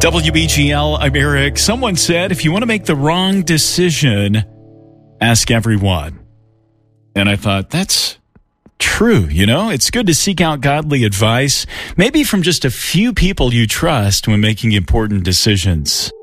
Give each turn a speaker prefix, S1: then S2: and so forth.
S1: WBGL, I'm Eric. Someone said, if you want to make the wrong decision, ask everyone. And I thought, that's true. You know, it's good to seek out godly advice, maybe from just a few people you trust when making important decisions.